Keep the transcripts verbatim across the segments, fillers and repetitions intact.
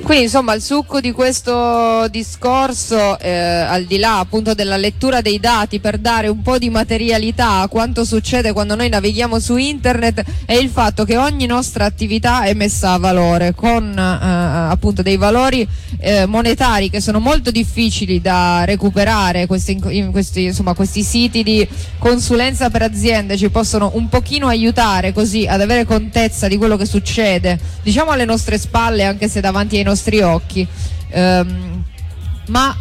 Quindi insomma il succo di questo discorso, eh, al di là appunto della lettura dei dati per dare un po' di materialità a quanto succede quando noi navighiamo su internet, è il fatto che ogni nostra attività è messa a valore con eh, appunto dei valori eh, monetari che sono molto difficili da recuperare. Questi, in questi, insomma, questi siti di consulenza per aziende ci possono un pochino aiutare così ad avere contezza di quello che succede, diciamo alle nostre spalle, anche se davanti ai nostri occhi, um, ma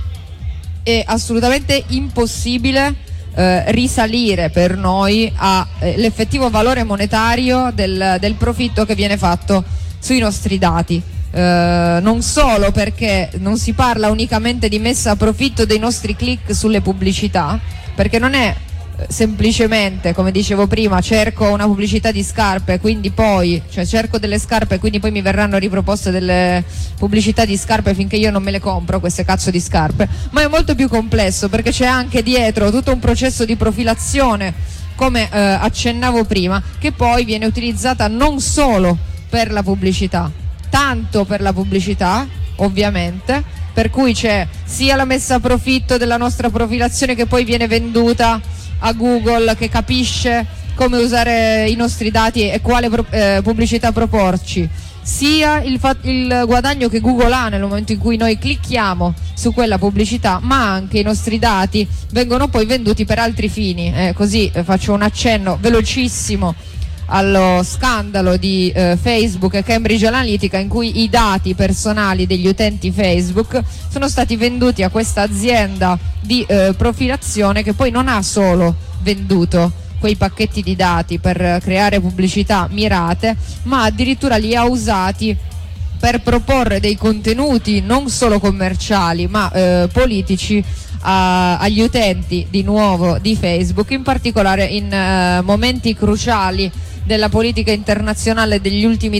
è assolutamente impossibile eh, risalire per noi all'effettivo eh, valore monetario del, del profitto che viene fatto sui nostri dati. Uh, non solo perché non si parla unicamente di messa a profitto dei nostri click sulle pubblicità, perché non è semplicemente, come dicevo prima, cerco una pubblicità di scarpe, quindi poi, cioè cerco delle scarpe, quindi poi mi verranno riproposte delle pubblicità di scarpe finché io non me le compro, queste cazzo di scarpe, ma è molto più complesso perché c'è anche dietro tutto un processo di profilazione, come eh, accennavo prima, che poi viene utilizzata non solo per la pubblicità, tanto per la pubblicità ovviamente, per cui c'è sia la messa a profitto della nostra profilazione che poi viene venduta a Google, che capisce come usare i nostri dati e quale pro- eh, pubblicità proporci, sia il, fa- il guadagno che Google ha nel momento in cui noi clicchiamo su quella pubblicità, ma anche i nostri dati vengono poi venduti per altri fini. Eh, così eh, faccio un accenno velocissimo allo scandalo di eh, Facebook e Cambridge Analytica, in cui i dati personali degli utenti Facebook sono stati venduti a questa azienda di eh, profilazione, che poi non ha solo venduto quei pacchetti di dati per creare pubblicità mirate, ma addirittura li ha usati per proporre dei contenuti non solo commerciali ma eh, politici a, agli utenti di nuovo di Facebook, in particolare in eh, momenti cruciali della politica internazionale degli ultimi